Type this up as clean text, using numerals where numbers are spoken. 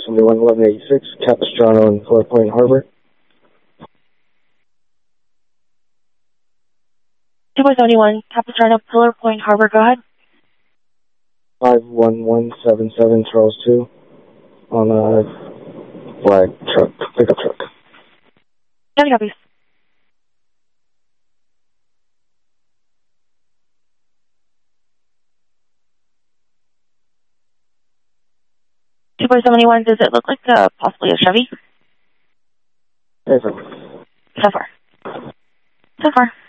271 1186, Capistrano in Pillar Point Harbor. 271 Capistrano, Pillar Point Harbor, go ahead. 51177 Charles 2 on a black truck, pickup truck. Any copies. 271, does it look like possibly a Chevy? Yes, sir. So far.